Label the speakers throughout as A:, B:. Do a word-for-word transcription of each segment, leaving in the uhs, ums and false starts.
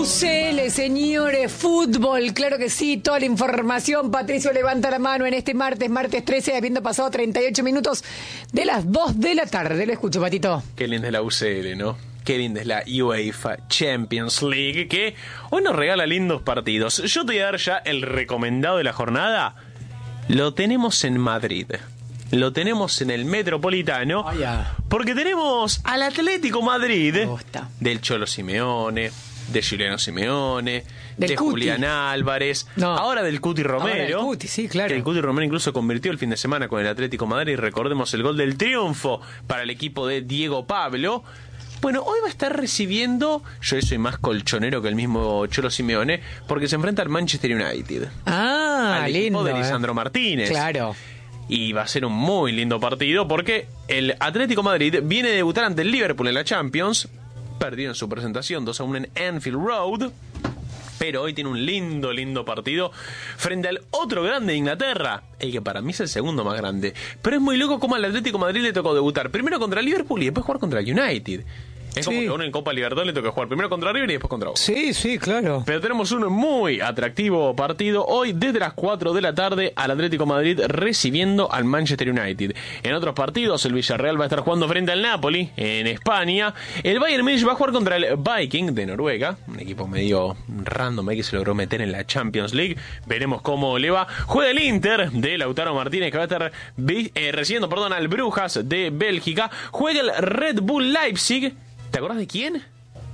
A: U C L, señores, fútbol, claro que sí, toda la información. Patricio levanta la mano en este martes, martes trece, habiendo pasado treinta y ocho minutos de las dos de la tarde. Lo escucho, Patito.
B: Qué linda es la U C L, ¿no? Qué linda es la UEFA Champions League, que hoy nos regala lindos partidos. Yo te voy a dar ya el recomendado de la jornada. Lo tenemos en Madrid. Lo tenemos en el Metropolitano.
A: Oh, yeah.
B: Porque tenemos al Atlético Madrid.
A: Me gusta.
B: Del Cholo Simeone, de Juliano Simeone,
A: del
B: de
A: Cuti.
B: Julián Álvarez,
A: no.
B: ahora del Cuti Romero.
A: Ahora del Cuti, sí, claro.
B: Que el Cuti Romero incluso convirtió el fin de semana con el Atlético Madrid. Recordemos el gol del triunfo para el equipo de Diego Pablo. Bueno, hoy va a estar recibiendo, yo soy más colchonero que el mismo Cholo Simeone, porque se enfrenta al Manchester United.
A: Ah,
B: al
A: lindo,
B: equipo de
A: eh.
B: Lisandro Martínez.
A: Claro.
B: Y va a ser un muy lindo partido porque el Atlético Madrid viene a debutar ante el Liverpool en la Champions. Perdió en su presentación dos a uno en Anfield Road. Pero hoy tiene un lindo, lindo partido frente al otro grande de Inglaterra, el que para mí es el segundo más grande. Pero es muy loco cómo al Atlético Madrid le tocó debutar primero contra el Liverpool y después jugar contra el United. Es como
A: sí.
B: que a uno en Copa Libertadores le toca jugar primero contra River y después contra Boca.
A: Sí, sí, claro.
B: Pero tenemos un muy atractivo partido hoy desde las cuatro de la tarde al Atlético Madrid recibiendo al Manchester United. En otros partidos el Villarreal va a estar jugando frente al Napoli en España. El Bayern Múnich va a jugar contra el Viking de Noruega, un equipo medio random que se logró meter en la Champions League. Veremos cómo le va. Juega el Inter de Lautaro Martínez, que va a estar eh, recibiendo perdón, al Brujas de Bélgica. Juega el Red Bull Leipzig. ¿Te acordás de quién?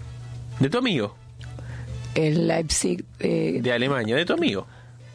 B: De tu amigo.
A: El Leipzig. Eh...
B: De Alemania, de tu amigo.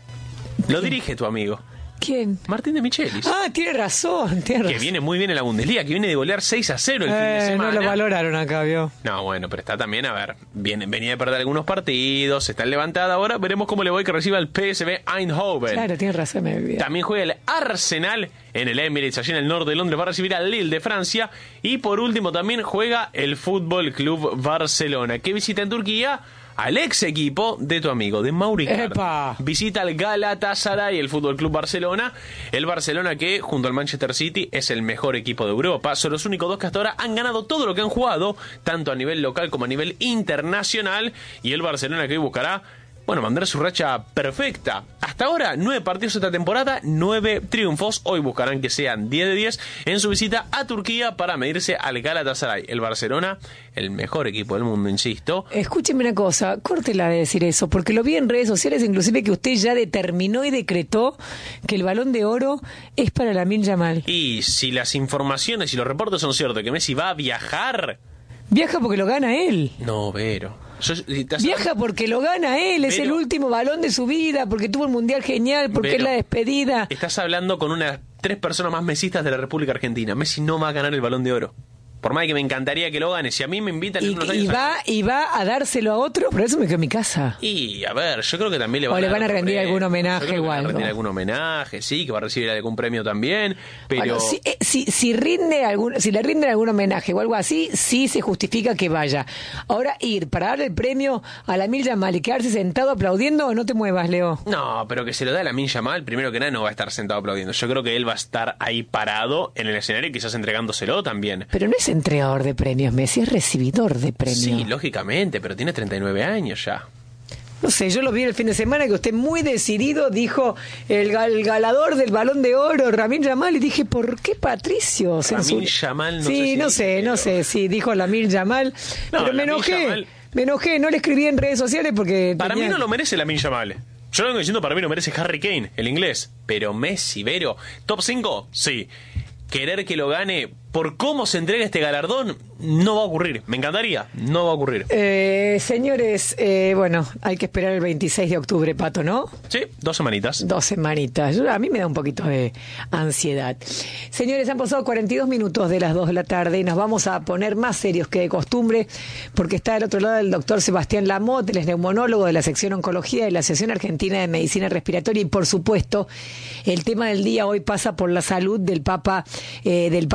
B: Lo dirige tu amigo.
A: ¿Quién?
B: Martín de Michelis.
A: Ah, tiene razón, tiene razón.
B: Que viene muy bien en la Bundesliga, que viene de golear seis a cero el
A: eh,
B: fin de semana.
A: No lo valoraron acá, vio.
B: No, bueno, pero está también, a ver, viene, venía de perder algunos partidos, está levantada ahora, veremos cómo le voy que reciba el P S V Eindhoven.
A: Claro, tiene razón, me olvidé.
B: También juega el Arsenal en el Emirates, allí en el norte de Londres, va a recibir al Lille de Francia. Y por último también juega el Fútbol Club Barcelona, que visita en Turquía al ex equipo de tu amigo, de Mauri Icardi. Visita al Galatasaray, el Fútbol Club Barcelona. El Barcelona que, junto al Manchester City, es el mejor equipo de Europa. Son los únicos dos que hasta ahora han ganado todo lo que han jugado, tanto a nivel local como a nivel internacional. Y el Barcelona que hoy buscará, bueno, mandar su racha perfecta. Hasta ahora, nueve partidos esta temporada, nueve triunfos. Hoy buscarán que sean diez de diez en su visita a Turquía para medirse al Galatasaray. El Barcelona, el mejor equipo del mundo, insisto.
A: Escúcheme una cosa, córtela de decir eso, porque lo vi en redes sociales, inclusive que usted ya determinó y decretó que el Balón de Oro es para Lamine Yamal.
B: Y si las informaciones y los reportes son ciertos, que Messi va a viajar...
A: Viaja porque lo gana él.
B: No, Vero. Yo,
A: Viaja porque lo gana él, es Vero, el último balón de su vida, porque tuvo el Mundial genial, porque Vero, es la despedida.
B: Estás hablando con unas tres personas más mesistas de la República Argentina. Messi no va a ganar el Balón de Oro. Por más que me encantaría que lo gane. Si a mí me invitan en
A: y,
B: unos años...
A: Y va, y va a dárselo a otro, por eso me quedo en mi casa.
B: Y, a ver, yo creo que también le van,
A: o le van a, a rendir algún homenaje o algo.
B: rendir algún homenaje, sí, que va a recibir algún premio también, pero...
A: Bueno, si, eh, si, si, rinde algún, si le rinden algún homenaje o algo así, sí se justifica que vaya. Ahora, ir para darle el premio a Lamine Yamal y quedarse sentado aplaudiendo, no te muevas, Leo.
B: No, pero que se lo da a Lamine Yamal, primero que nada no va a estar sentado aplaudiendo. Yo creo que él va a estar ahí parado en el escenario y quizás entregándoselo también.
A: Pero no es entregador de premios. Messi es recibidor de premios.
B: Sí, lógicamente, pero tiene treinta y nueve años ya.
A: No sé, yo lo vi el fin de semana que usted muy decidido dijo el, gal, el galador del Balón de Oro, Lamine Yamal, y dije, ¿por qué Patricio?
B: Lamine Yamal, no
A: sí,
B: sé si
A: no sé,
B: pero...
A: no sé, sí, dijo Lamine Yamal, no, pero me enojé, Yamal... me enojé, no le escribí en redes sociales porque...
B: Para
A: tenía...
B: mí no lo merece Lamine Yamal. Yo lo vengo diciendo, para mí lo merece Harry Kane, el inglés, pero Messi, Vero, top cinco, sí. Querer que lo gane por cómo se entrega este galardón no va a ocurrir. Me encantaría, no va a ocurrir.
A: Eh, señores, eh, bueno, hay que esperar el veintiséis de octubre, Pato, ¿no?
B: Sí, dos semanitas.
A: Dos semanitas. A mí me da un poquito de ansiedad. Señores, han pasado cuarenta y dos minutos de las dos de la tarde y nos vamos a poner más serios que de costumbre porque está del otro lado el doctor Sebastián Lamotte, él es neumonólogo de la sección Oncología de la Asociación Argentina de Medicina Respiratoria y, por supuesto, el tema del día hoy pasa por la salud del Papa, eh, del Papa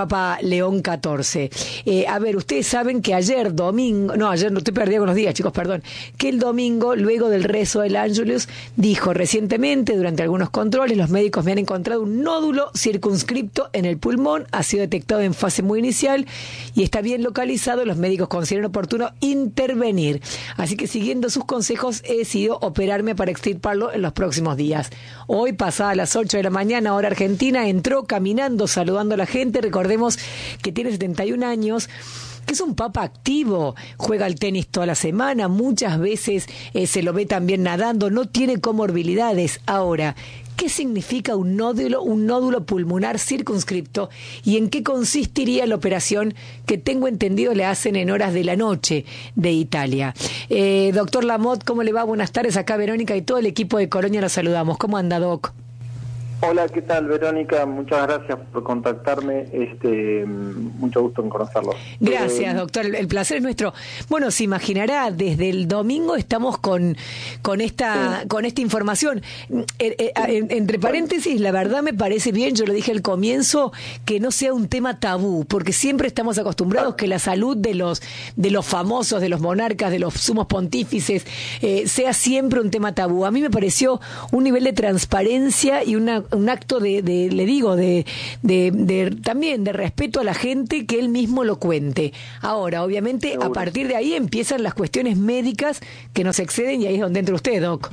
A: León catorce. Eh, a ver, ustedes saben que ayer domingo, no, ayer no estoy perdida con los días, chicos, perdón, que el domingo, luego del rezo del Ángelus, dijo recientemente, durante algunos controles, los médicos me han encontrado un nódulo circunscripto en el pulmón, ha sido detectado en fase muy inicial y está bien localizado, los médicos consideran oportuno intervenir. Así que siguiendo sus consejos he decidido operarme para extirparlo en los próximos días. Hoy, pasada las ocho de la mañana, hora argentina, entró caminando, saludando a la gente. Recordemos que tiene setenta y un años, que es un papa activo, juega al tenis toda la semana, muchas veces eh, se lo ve también nadando, no tiene comorbilidades. Ahora, ¿qué significa un nódulo, un nódulo pulmonar circunscripto y en qué consistiría la operación que tengo entendido le hacen en horas de la noche de Italia? Eh, doctor Lamotte, ¿cómo le va? Buenas tardes, acá Verónica y todo el equipo de Colonia los saludamos. ¿Cómo anda, Doc?
C: Hola, ¿qué tal, Verónica? Muchas gracias por contactarme. Este, mucho gusto en conocerlo.
A: Gracias,
C: eh,
A: doctor. El placer es nuestro. Bueno, se imaginará, desde el domingo estamos con con esta sí. con esta información. Eh, eh, eh, entre paréntesis, la verdad me parece bien, yo lo dije al comienzo, que no sea un tema tabú, porque siempre estamos acostumbrados que la salud de los de los famosos, de los monarcas, de los sumos pontífices, eh, sea siempre un tema tabú. A mí me pareció un nivel de transparencia y una un acto de, de le digo, de, de, de también de respeto a la gente, que él mismo lo cuente. Ahora, obviamente, Seguro. A partir de ahí empiezan las cuestiones médicas que nos exceden y ahí es donde entra usted, Doc.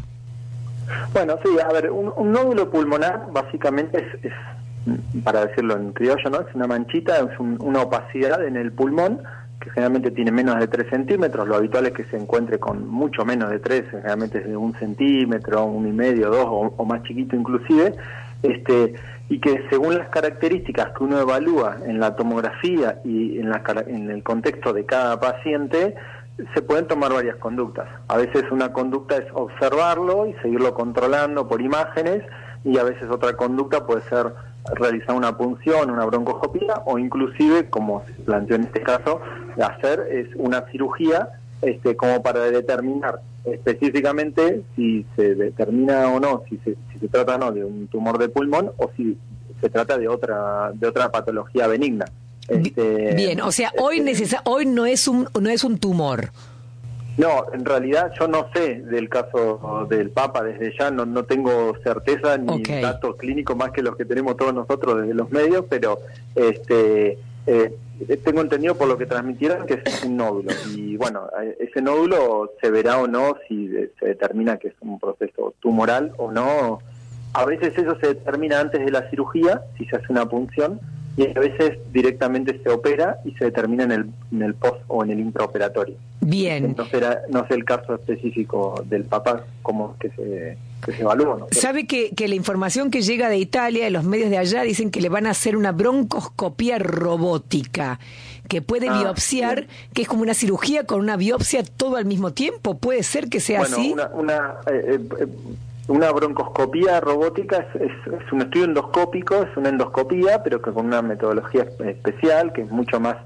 C: Bueno, sí, a ver, un, un nódulo pulmonar básicamente es, es, para decirlo en criollo, ¿no? Es una manchita, es un, una opacidad en el pulmón que generalmente tiene menos de tres centímetros. Lo habitual es que se encuentre con mucho menos de tres, generalmente es de un centímetro, uno y medio, dos o, o más chiquito inclusive. Este, y que según las características que uno evalúa en la tomografía y en, la, en el contexto de cada paciente, se pueden tomar varias conductas. A veces una conducta es observarlo y seguirlo controlando por imágenes, y a veces otra conducta puede ser realizar una punción, una broncoscopía, o inclusive, como se planteó en este caso, hacer es una cirugía este, como para determinar específicamente si se determina o no, si se, si se trata o no de un tumor de pulmón o si se trata de otra de otra patología benigna. Este,
A: Bien, o sea, hoy
C: este,
A: necesa- hoy no es un no es un tumor.
C: No, en realidad yo no sé del caso del Papa desde ya, no, no tengo certeza ni
A: okay.
C: datos clínicos más que los que tenemos todos nosotros desde los medios, pero este eh, tengo entendido por lo que transmitieron que es un nódulo, y bueno, ese nódulo se verá o no si se determina que es un proceso tumoral o no. A veces eso se determina antes de la cirugía, si se hace una punción, y a veces directamente se opera y se determina en el, en el post o en el intraoperatorio.
A: Bien.
C: No será, no sé el caso específico del Papa, cómo que se, que se evalúa, ¿no?
A: Sabe que, que la información que llega de Italia, de los medios de allá, dicen que le van a hacer una broncoscopía robótica, que puede ah, biopsiar, bien. Que es como una cirugía con una biopsia todo al mismo tiempo. ¿Puede ser que sea
C: bueno,
A: así?
C: Una, una, eh, eh, una broncoscopía robótica es, es, es un estudio endoscópico, es una endoscopía, pero que con una metodología especial, que es mucho más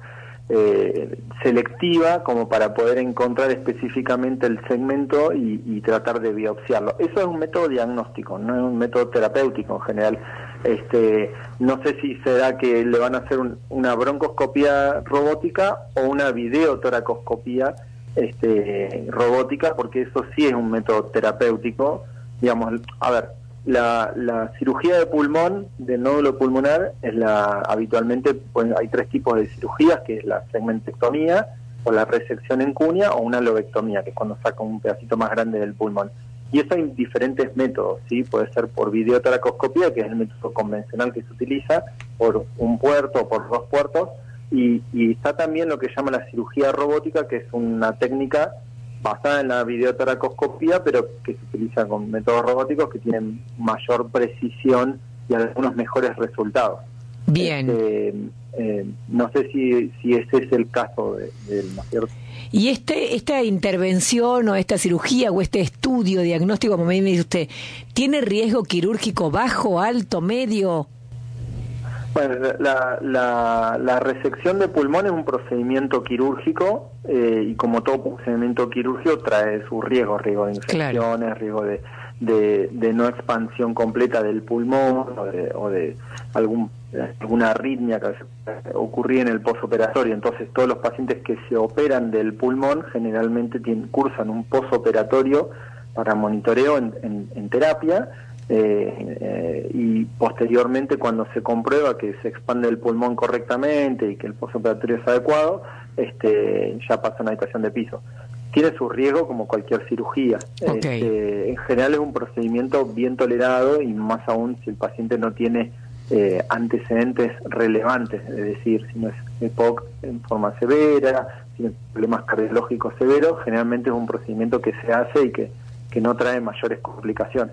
C: eh, selectiva, como para poder encontrar específicamente el segmento y, y tratar de biopsiarlo. Eso es un método diagnóstico, no es un método terapéutico en general. Este, no sé si será que le van a hacer un, una broncoscopía robótica o una videotoracoscopía este, robótica, porque eso sí es un método terapéutico. Digamos, a ver, la, la cirugía de pulmón, del nódulo pulmonar, es la habitualmente, pues, hay tres tipos de cirugías, que es la segmentectomía, o la resección en cuña, o una lobectomía, que es cuando saca un pedacito más grande del pulmón. Y eso hay diferentes métodos, ¿sí? Puede ser por videotoracoscopía, que es el método convencional que se utiliza, por un puerto o por dos puertos, y, y está también lo que llama la cirugía robótica, que es una técnica basada en la videotoracoscopía, pero que se utiliza con métodos robóticos que tienen mayor precisión y algunos mejores resultados.
A: Bien.
C: Este, eh, no sé si, si ese es el caso de, de ¿no es cierto?
A: Y este esta intervención o esta cirugía o este estudio diagnóstico, como me dice usted, ¿tiene riesgo quirúrgico bajo, alto, medio?
C: Bueno, la, la, la resección de pulmón es un procedimiento quirúrgico eh, y como todo procedimiento quirúrgico trae su riesgo, riesgo de infecciones, claro. riesgo de, de, de no expansión completa del pulmón o de, o de algún, alguna arritmia que ocurría en el posoperatorio. Entonces todos los pacientes que se operan del pulmón generalmente tienen, cursan un posoperatorio para monitoreo en, en, en terapia, eh, eh, y posteriormente cuando se comprueba que se expande el pulmón correctamente y que el posoperatorio es adecuado, este, ya pasa a una habitación de piso. Tiene su riesgo como cualquier cirugía.
A: Okay. Este,
C: en general es un procedimiento bien tolerado, y más aún si el paciente no tiene eh, antecedentes relevantes, es decir, si no es E P O C en forma severa, si no hay problemas cardiológicos severos, generalmente es un procedimiento que se hace y que, que no trae mayores complicaciones.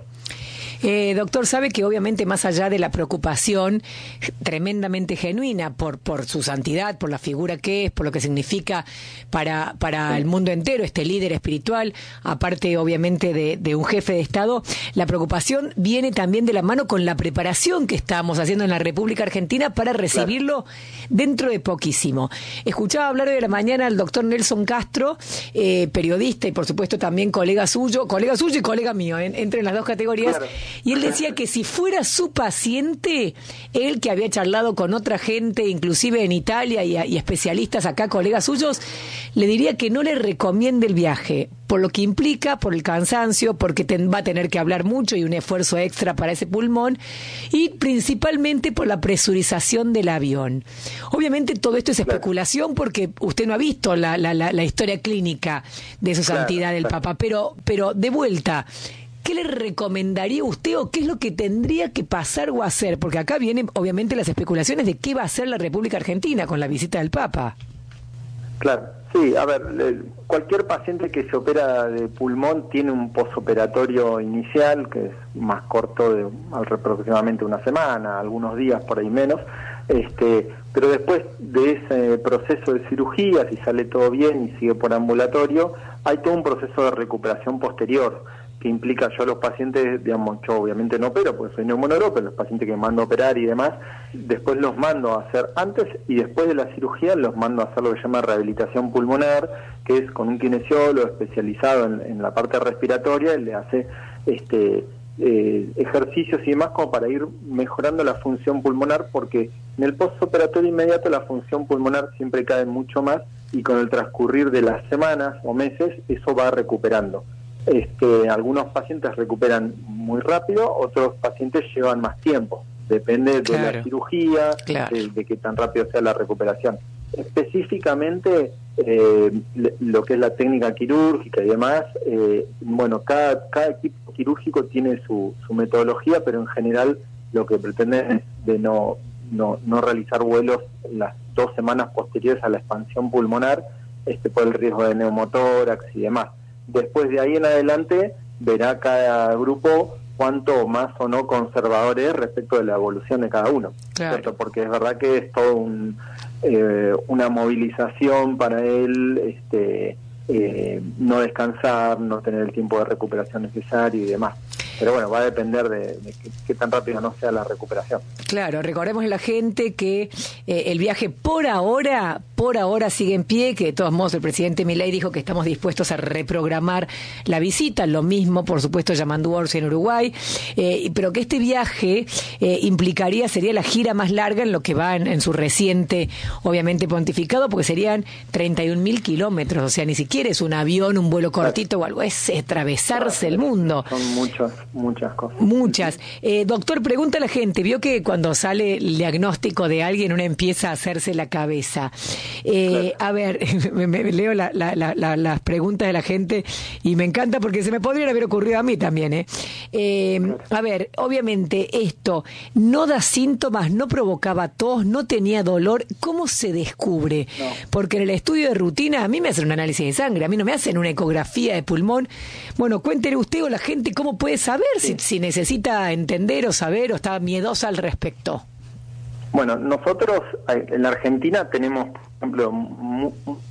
A: Eh, doctor, sabe que obviamente más allá de la preocupación tremendamente genuina por por su santidad, por la figura que es, por lo que significa para para sí. el mundo entero, este líder espiritual, aparte obviamente de, de un jefe de Estado, la preocupación viene también de la mano con la preparación que estamos haciendo en la República Argentina para recibirlo claro. dentro de poquísimo. Escuchaba hablar hoy de la mañana al doctor Nelson Castro, eh, periodista y por supuesto también colega suyo, colega suyo y colega mío, en, entre las dos categorías. Claro. Y él decía que si fuera su paciente, él que había charlado con otra gente, inclusive en Italia y, y especialistas acá, colegas suyos, le diría que no le recomiende el viaje, por lo que implica, por el cansancio, porque ten, va a tener que hablar mucho y un esfuerzo extra para ese pulmón, y principalmente por la presurización del avión. Obviamente todo esto es especulación porque usted no ha visto la, la, la, la historia clínica de su claro, santidad el claro. Papa, pero, pero de vuelta, ¿qué le recomendaría usted o qué es lo que tendría que pasar o hacer? Porque acá vienen obviamente las especulaciones de qué va a hacer la República Argentina con la visita del Papa.
C: Claro, sí, a ver, cualquier paciente que se opera de pulmón tiene un posoperatorio inicial que es más corto, de aproximadamente una semana, algunos días por ahí menos, este, pero después de ese proceso de cirugía, si sale todo bien y sigue por ambulatorio, hay todo un proceso de recuperación posterior, que implica yo a los pacientes, digamos, yo obviamente no opero porque soy neumonólogo, pero los pacientes que mando a operar y demás, después los mando a hacer antes y después de la cirugía los mando a hacer lo que se llama rehabilitación pulmonar, que es con un kinesiólogo especializado en, en la parte respiratoria, y le hace este eh, ejercicios y demás como para ir mejorando la función pulmonar, porque en el postoperatorio inmediato la función pulmonar siempre cae mucho más y con el transcurrir de las semanas o meses eso va recuperando. Este, algunos pacientes recuperan muy rápido, otros pacientes llevan más tiempo, depende de claro. la cirugía, claro. de, de qué tan rápido sea la recuperación. Específicamente eh, lo que es la técnica quirúrgica y demás, eh, bueno, cada, cada equipo quirúrgico tiene su, su metodología, pero en general lo que pretenden es de no, no, no realizar vuelos las dos semanas posteriores a la expansión pulmonar, este, por el riesgo de neumotórax y demás. Después de ahí en adelante verá cada grupo cuánto más o no conservador es respecto de la evolución de cada uno. Claro. ¿Cierto? Porque es verdad que es todo un, eh, una movilización para él, este, eh, no descansar, no tener el tiempo de recuperación necesario y demás. Pero bueno, va a depender de, de qué, qué tan rápido no sea la recuperación.
A: Claro, recordemos a la gente que eh, el viaje por ahora, por ahora sigue en pie, que de todos modos el presidente Milei dijo que estamos dispuestos a reprogramar la visita, lo mismo por supuesto llamando Orsi en Uruguay, eh, pero que este viaje eh, implicaría, sería la gira más larga en lo que va en, en su reciente, obviamente pontificado, porque serían treinta y un mil kilómetros, o sea, ni siquiera es un avión, un vuelo cortito claro. o algo, es atravesarse claro. el mundo.
C: Son muchos. Muchas cosas.
A: Muchas. Eh, doctor, pregunta a la gente, vio que cuando sale el diagnóstico de alguien uno empieza a hacerse la cabeza. Eh, claro. A ver, me, me leo la, la, la, la, las preguntas de la gente y me encanta porque se me podrían haber ocurrido a mí también. ¿eh? Eh, claro. A ver, obviamente esto no da síntomas, no provocaba tos, no tenía dolor. ¿Cómo se descubre? No. Porque en el estudio de rutina a mí me hacen un análisis de sangre, a mí no me hacen una ecografía de pulmón. Bueno, cuéntele usted o la gente cómo puede saber. A ver sí. si, si necesita entender o saber o está miedosa al respecto.
C: Bueno, nosotros en la Argentina tenemos, por ejemplo,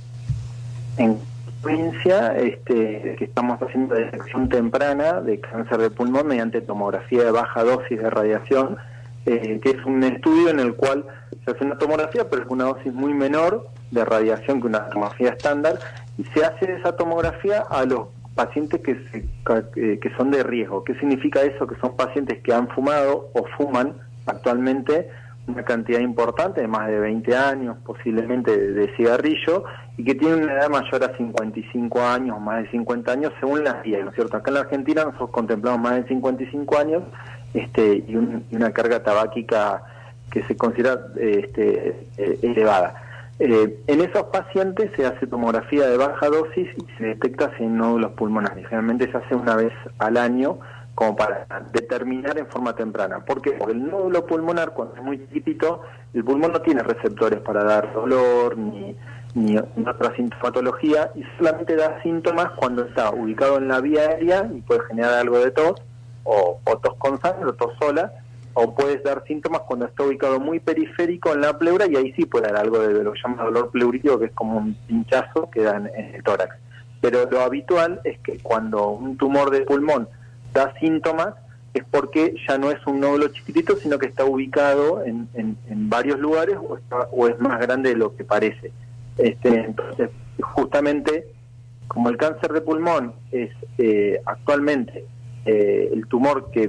C: en provincia este, que estamos haciendo detección temprana de cáncer de pulmón mediante tomografía de baja dosis de radiación, eh, que es un estudio en el cual se hace una tomografía, pero es una dosis muy menor de radiación que una tomografía estándar, y se hace esa tomografía a los pacientes que, se, que son de riesgo. ¿Qué significa eso? Que son pacientes que han fumado o fuman actualmente una cantidad importante, de más de veinte años, posiblemente de, de cigarrillo, y que tienen una edad mayor a cincuenta y cinco años, más de cincuenta años, según las guías, ¿no es cierto? Acá en la Argentina nosotros contemplamos más de cincuenta y cinco años este, y, un, y una carga tabáquica que se considera este, eh, elevada. Eh, en esos pacientes se hace tomografía de baja dosis y se detecta si hay nódulos pulmonares. Generalmente se hace una vez al año, como para determinar en forma temprana. ¿Por qué? Porque el nódulo pulmonar, cuando es muy chiquitito, el pulmón no tiene receptores para dar dolor ni, ni otra sintomatología, y solamente da síntomas cuando está ubicado en la vía aérea y puede generar algo de tos, o, o tos con sangre, o tos sola, o puedes dar síntomas cuando está ubicado muy periférico en la pleura, y ahí sí puede dar algo de lo que llama dolor pleurítico, que es como un pinchazo que da en, en el tórax. Pero lo habitual es que cuando un tumor de pulmón da síntomas, es porque ya no es un nódulo chiquitito, sino que está ubicado en, en, en varios lugares, o, está, o es más grande de lo que parece. Este, entonces, justamente, como el cáncer de pulmón es eh, actualmente eh, el tumor que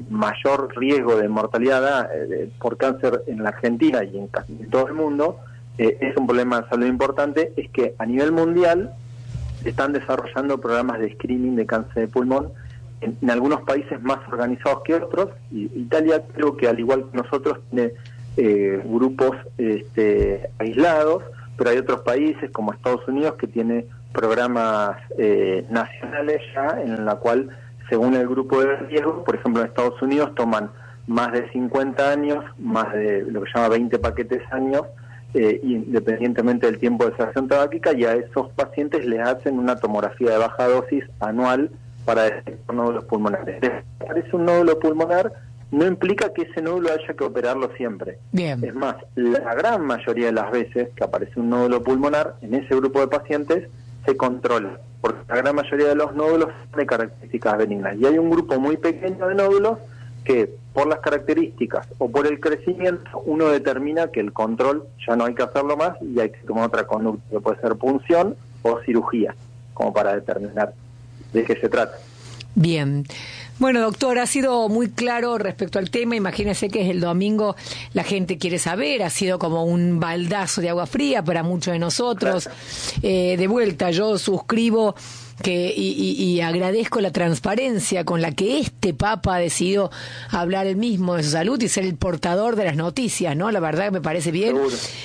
C: mayor riesgo de mortalidad da eh, por cáncer en la Argentina y en casi todo el mundo, eh, es un problema de salud importante, es que a nivel mundial se están desarrollando programas de screening de cáncer de pulmón en, en algunos países más organizados que otros, y Italia creo que al igual que nosotros tiene eh, grupos este, aislados, pero hay otros países como Estados Unidos que tiene programas eh, nacionales ya, en la cual según el grupo de riesgo, por ejemplo en Estados Unidos toman más de cincuenta años, más de lo que se llama veinte paquetes años, eh, independientemente del tiempo de cesación tabáquica, y a esos pacientes les hacen una tomografía de baja dosis anual para detectar nódulos pulmonares. Si aparece un nódulo pulmonar, no implica que ese nódulo haya que operarlo siempre.
A: Bien.
C: Es más, la gran mayoría de las veces que aparece un nódulo pulmonar, en ese grupo de pacientes se controla, porque la gran mayoría de los nódulos son de características benignas. Y hay un grupo muy pequeño de nódulos que, por las características o por el crecimiento, uno determina que el control ya no hay que hacerlo más y hay que tomar otra conducta, que puede ser punción o cirugía, como para determinar de qué se trata.
A: Bien. Bueno, doctor, ha sido muy claro respecto al tema. Imagínese que es el domingo, la gente quiere saber, ha sido como un baldazo de agua fría para muchos de nosotros. Eh, de vuelta, yo suscribo que y, y, y agradezco la transparencia con la que este Papa ha decidido hablar él mismo de su salud y ser el portador de las noticias, ¿no? La verdad que me parece bien.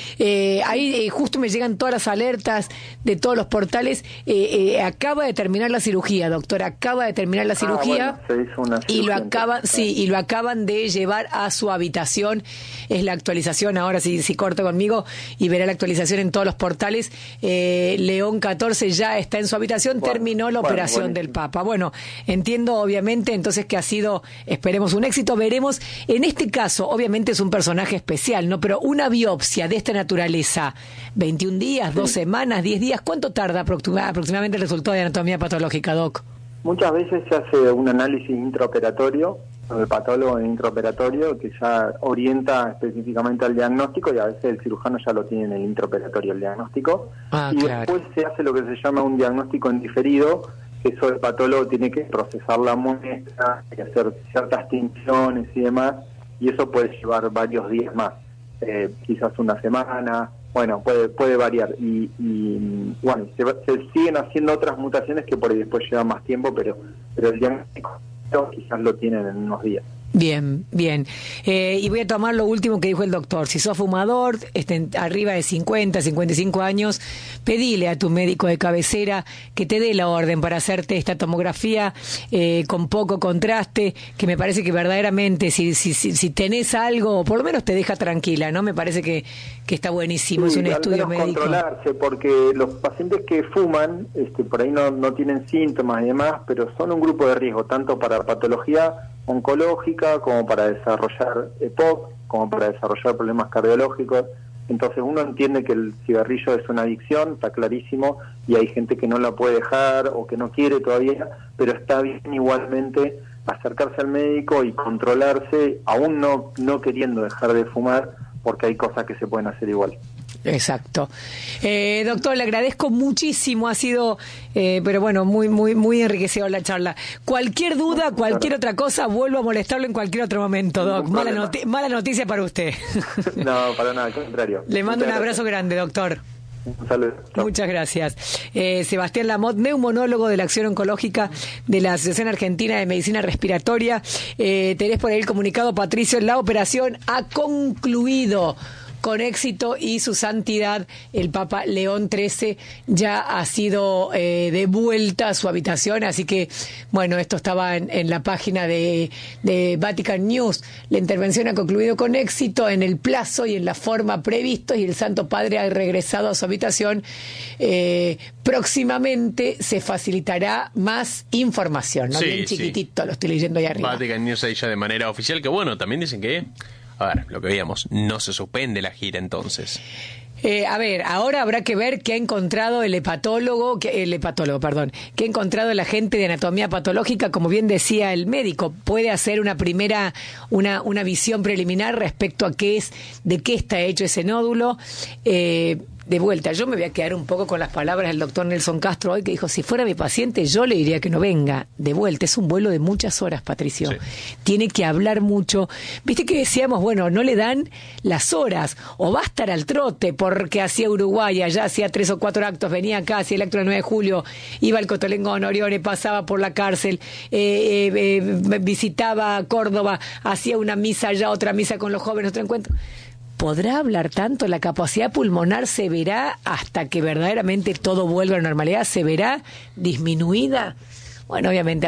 A: Eh, ahí eh, justo me llegan todas las alertas de todos los portales. Eh, eh, acaba de terminar la cirugía, doctor, acaba de terminar la cirugía.
C: Ah, bueno, se hizo una
A: y lo
C: cirugía,
A: acaban,
C: entonces,
A: sí, y lo acaban de llevar a su habitación. Es la actualización ahora, si, si corta conmigo y verá la actualización en todos los portales. Eh, León catorce ya está en su habitación. Bueno, terminó la bueno, operación bueno. del Papa. Bueno, entiendo obviamente entonces que ha sido, esperemos, un éxito. Veremos, en este caso, obviamente es un personaje especial, ¿no? Pero una biopsia de esta naturaleza, veintiún días, sí. dos semanas, diez días, ¿cuánto tarda aproximadamente el resultado de anatomía patológica, Doc?
C: Muchas veces se hace un análisis intraoperatorio, el patólogo intraoperatorio, que ya orienta específicamente al diagnóstico, y a veces el cirujano ya lo tiene en el intraoperatorio el diagnóstico. Ah, y claro. Después se hace lo que se llama un diagnóstico en diferido, que eso el patólogo tiene que procesar la muestra, y hacer ciertas tinciones y demás, y eso puede llevar varios días más, eh, quizás una semana. Bueno, puede puede variar, y, y bueno, se, se siguen haciendo otras mutaciones que por ahí después llevan más tiempo, pero pero el diagnóstico quizás lo tienen en unos días.
A: Bien, bien. Eh, y voy a tomar lo último que dijo el doctor. Si sos fumador, estén arriba de cincuenta, cincuenta y cinco años, pedile a tu médico de cabecera que te dé la orden para hacerte esta tomografía eh, con poco contraste, que me parece que verdaderamente si, si, si, si tenés algo, por lo menos te deja tranquila, ¿no? Me parece que, que está buenísimo, sí, es un estudio médico.
C: Controlarse, porque los pacientes que fuman, este, por ahí no, no tienen síntomas y demás, pero son un grupo de riesgo, tanto para patología oncológica, como para desarrollar E P O C, como para desarrollar problemas cardiológicos. Entonces uno entiende que el cigarrillo es una adicción, está clarísimo, y hay gente que no la puede dejar o que no quiere todavía, pero está bien igualmente acercarse al médico y controlarse, aún no, no queriendo dejar de fumar, porque hay cosas que se pueden hacer igual.
A: Exacto. Eh, doctor, le agradezco muchísimo, ha sido, eh, pero bueno, muy, muy, muy enriquecedora la charla. Cualquier duda, cualquier otra cosa, vuelvo a molestarlo en cualquier otro momento, Doc. Mala, noti- mala noticia para usted.
C: No, para nada, al contrario.
A: Le mando
C: Muchas
A: un abrazo
C: gracias.
A: grande, doctor.
C: Un saludo. Chao.
A: Muchas gracias. Eh, Sebastián Lamotte, neumonólogo de la Acción Oncológica de la Asociación Argentina de Medicina Respiratoria. Eh, tenés por ahí el comunicado, Patricio, la operación ha concluido con éxito y su santidad, el Papa León trece, ya ha sido eh, devuelta a su habitación, así que, bueno, esto estaba en, en la página de, de Vatican News. La intervención ha concluido con éxito en el plazo y en la forma previstos y el Santo Padre ha regresado a su habitación. Eh, próximamente se facilitará más información, ¿no?
B: Sí,
A: Bien
B: sí.
A: chiquitito, lo estoy leyendo ahí arriba.
B: Vatican News ahí ya de manera oficial, que bueno, también dicen que, a ver, lo que veíamos, no se suspende la gira entonces.
A: Eh, a ver, ahora habrá que ver qué ha encontrado el hepatólogo, que, el hepatólogo, perdón, qué ha encontrado el agente de anatomía patológica, como bien decía el médico, puede hacer una primera, una, una visión preliminar respecto a qué es, de qué está hecho ese nódulo. Eh, de vuelta, yo me voy a quedar un poco con las palabras del doctor Nelson Castro hoy, que dijo, si fuera mi paciente, yo le diría que no venga. De vuelta, es un vuelo de muchas horas, Patricio.
B: Sí.
A: Tiene que hablar mucho. Viste que decíamos, bueno, no le dan las horas, o va a estar al trote, porque hacía Uruguay, allá hacía tres o cuatro actos, venía acá, hacía el acto del nueve de julio, iba al Cotolengo Honorione, pasaba por la cárcel, eh, eh, eh, visitaba Córdoba, hacía una misa allá, otra misa con los jóvenes, otro encuentro. ¿Podrá hablar tanto? ¿La capacidad pulmonar se verá hasta que verdaderamente todo vuelva a la normalidad? ¿Se verá disminuida? Bueno, obviamente